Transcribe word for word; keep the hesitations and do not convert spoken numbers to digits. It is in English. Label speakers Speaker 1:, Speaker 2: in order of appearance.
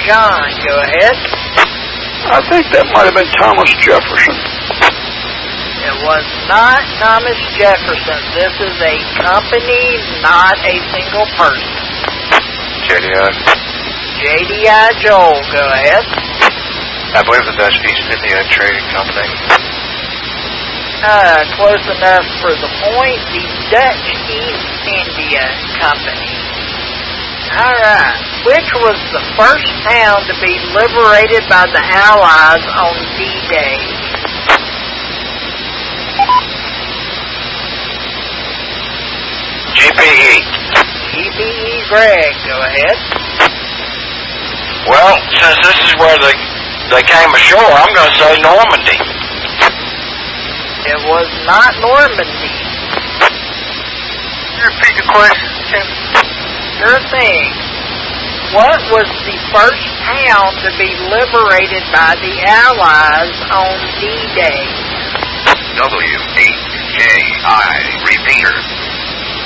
Speaker 1: John, go ahead.
Speaker 2: I think that might have been Thomas Jefferson.
Speaker 1: It was not Thomas Jefferson. This is a company, not a single person.
Speaker 3: J D I.
Speaker 1: J D I Joel, go ahead.
Speaker 3: I believe the Dutch East India Trading Company.
Speaker 1: Uh, close enough for the point. The Dutch East India Company. Alright. Which was the first town to be liberated by the Allies on D-Day?
Speaker 3: G P E.
Speaker 1: G P E Greg, go ahead.
Speaker 3: Well, since this is where they, they came ashore, I'm going to say Normandy.
Speaker 1: It was not Normandy.
Speaker 4: Can you repeat the question, Tim?
Speaker 1: Sure thing. What was the first town to be liberated by the Allies on D-Day?
Speaker 3: W eight K I, repeater.